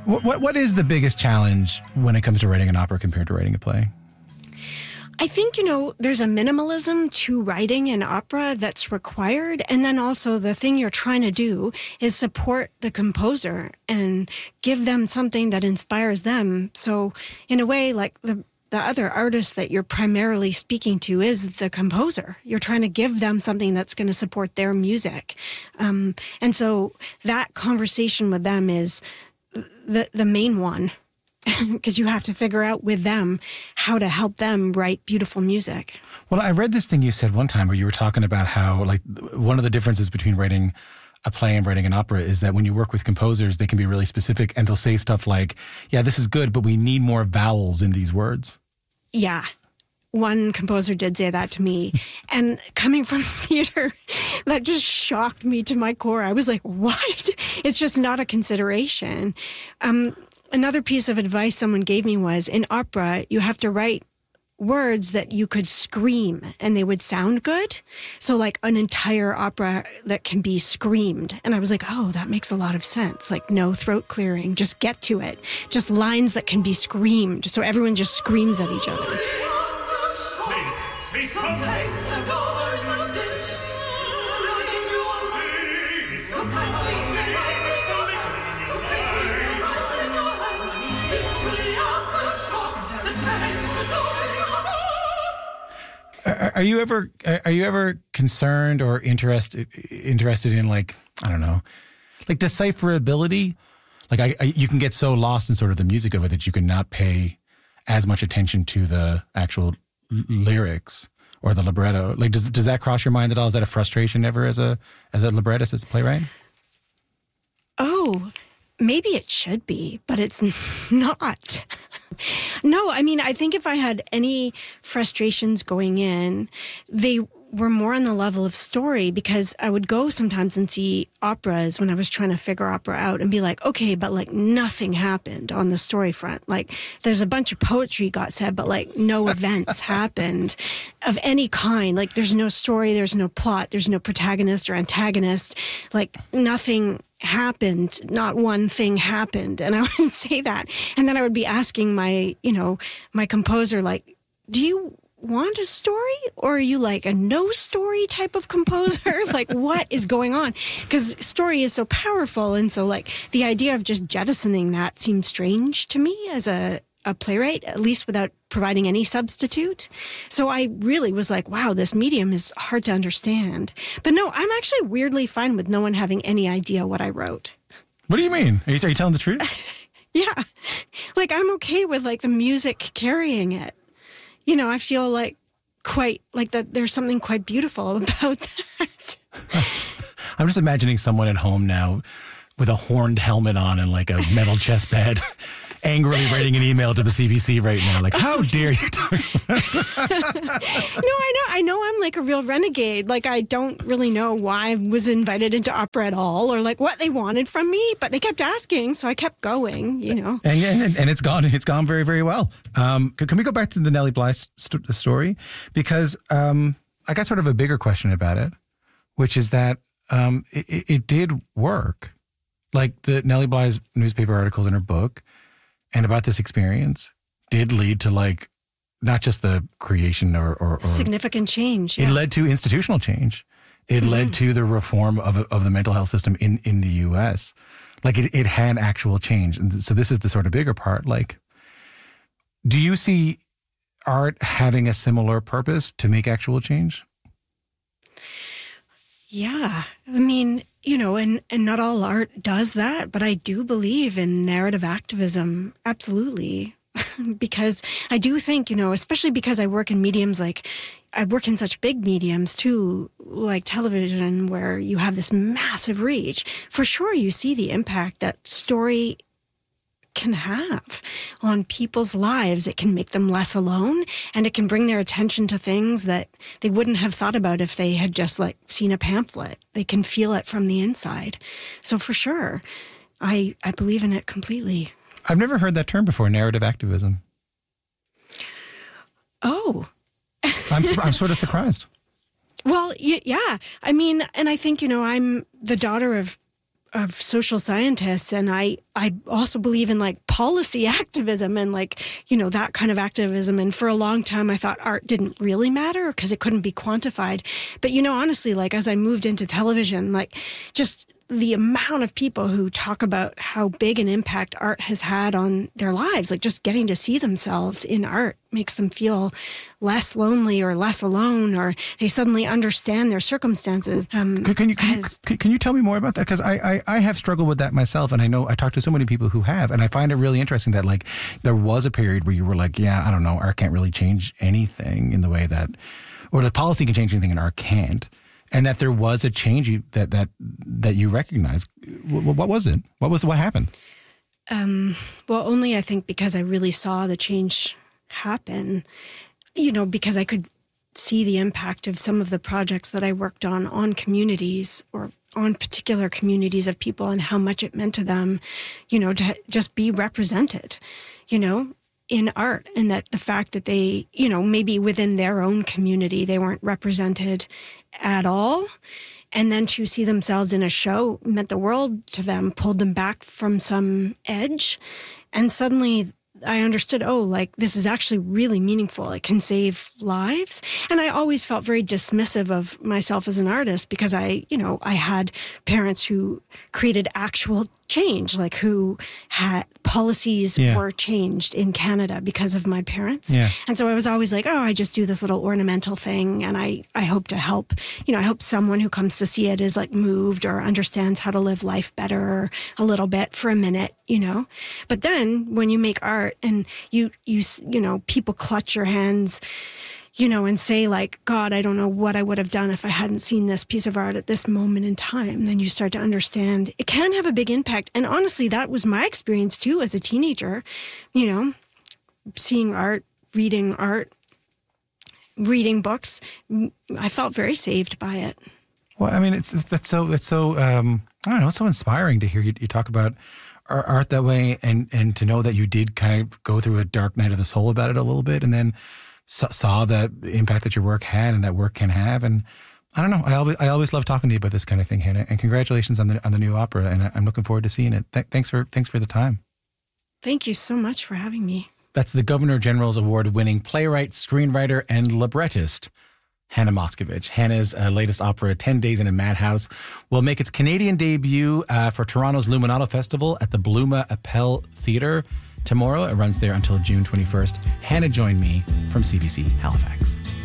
What is the biggest challenge when it comes to writing an opera compared to writing a play? I think, there's a minimalism to writing an opera that's required. And then also the thing you're trying to do is support the composer and give them something that inspires them. So in a way, like the other artist that you're primarily speaking to is the composer. You're trying to give them something that's going to support their music. And so that conversation with them is the main one. Because you have to figure out with them how to help them write beautiful music. Well, I read this thing you said one time where you were talking about how, like, one of the differences between writing a play and writing an opera is that when you work with composers, they can be really specific and they'll say stuff like, yeah, this is good, but we need more vowels in these words. Yeah. One composer did say that to me. And coming from theater, that just shocked me to my core. I was like, what? It's just not a consideration. Another piece of advice someone gave me was, in opera, you have to write words that you could scream and they would sound good. So like an entire opera that can be screamed. And I was like, oh, that makes a lot of sense. Like no throat clearing, just get to it. Just lines that can be screamed. So everyone just screams at each other. Are you ever concerned or interested in, like, I don't know, like decipherability? Like you can get so lost in sort of the music of it that you can not pay as much attention to the actual lyrics or the libretto. Like does that cross your mind at all? Is that a frustration ever as a librettist, as a playwright? Oh, maybe it should be, but it's not. No, I mean, I think if I had any frustrations going in, they were more on the level of story, because I would go sometimes and see operas when I was trying to figure opera out and be like, okay, but like nothing happened on the story front. Like there's a bunch of poetry got said, but like no events happened of any kind. Like there's no story, there's no plot, there's no protagonist or antagonist, like nothing happened, not one thing happened. And I wouldn't say that. And then I would be asking my composer, like, do you want a story, or are you like a no story type of composer? Like what is going on? Because story is so powerful. And so like the idea of just jettisoning that seemed strange to me as a playwright, at least without providing any substitute. So I really was like, wow, this medium is hard to understand. But no, I'm actually weirdly fine with no one having any idea what I wrote. What do you mean? Are you telling the truth? Yeah. Like I'm okay with like the music carrying it. I feel like quite like that there's something quite beautiful about that. I'm just imagining someone at home now with a horned helmet on and like a metal chest pad, angrily writing an email to the CBC right now, like, how dare you talk about that? No, I know I'm like a real renegade. Like, I don't really know why I was invited into opera at all, or like what they wanted from me, but they kept asking, so I kept going, And it's gone very, very well. Can we go back to the Nellie Bly story? Because I got sort of a bigger question about it, which is that it did work. Like the Nellie Bly's newspaper articles in her book and about this experience did lead to like not just the creation or significant change. Yeah. It led to institutional change. It led to the reform of the mental health system in the U.S. Like it had actual change. And so this is the sort of bigger part. Like, do you see art having a similar purpose to make actual change? Yeah. I mean, and not all art does that, but I do believe in narrative activism. Absolutely. Because I do think, especially because I work in mediums like, I work in such big mediums too, like television, where you have this massive reach. For sure, you see the impact that story can have on people's lives. It can make them less alone, and it can bring their attention to things that they wouldn't have thought about if they had just like seen a pamphlet. They can feel it from the inside. So for sure, I believe in it completely. I've never heard that term before, narrative activism. Oh. I'm sort of surprised. Well, yeah. I mean, and I think, I'm the daughter of of social scientists, and I also believe in like policy activism and like, you know, that kind of activism. And for a long time, I thought art didn't really matter because it couldn't be quantified. But, you know, honestly, like as I moved into television, like just the amount of people who talk about how big an impact art has had on their lives, like just getting to see themselves in art makes them feel less lonely or less alone, or they suddenly understand their circumstances. Can you tell me more about that? Because I have struggled with that myself, and I know I talked to so many people who have, and I find it really interesting that like there was a period where you were like, yeah, I don't know, art can't really change anything in the way that, or the policy can change anything and art can't. And that there was a change that you recognized. What was it? What happened? Well, only I think because I really saw the change happen, you know, because I could see the impact of some of the projects that I worked on communities or on particular communities of people and how much it meant to them, you know, to just be represented, you know, in art, and that the fact that they, you know, maybe within their own community, they weren't represented at all. And then to see themselves in a show meant the world to them, pulled them back from some edge. And suddenly I understood, oh, like this is actually really meaningful. It can save lives. And I always felt very dismissive of myself as an artist because I had parents who created actual change, like who had policies were changed in Canada because of my parents. Yeah. And so I was always like, oh, I just do this little ornamental thing. And I hope to help, you know, I hope someone who comes to see it is like moved or understands how to live life better a little bit for a minute, you know. But then when you make art and you know, people clutch your hands, you know, and say like, God, I don't know what I would have done if I hadn't seen this piece of art at this moment in time. Then you start to understand it can have a big impact. And honestly, that was my experience too as a teenager, you know, seeing art, reading books. I felt very saved by it. Well, I mean, that's so I don't know, it's so inspiring to hear you talk about art that way, and to know that you did kind of go through a dark night of the soul about it a little bit, and then saw the impact that your work had and that work can have. And I don't know, I always love talking to you about this kind of thing, Hannah. And congratulations on the new opera, and I'm looking forward to seeing it. Thanks for the time. Thank you so much for having me. That's the Governor General's Award-winning playwright, screenwriter, and librettist, Hannah Moscovich. Hannah's latest opera, 10 Days in a Madhouse, will make its Canadian debut for Toronto's Luminato Festival at the Bluma Appel Theatre tomorrow. It runs there until June 21st. Hannah joined me from CBC Halifax.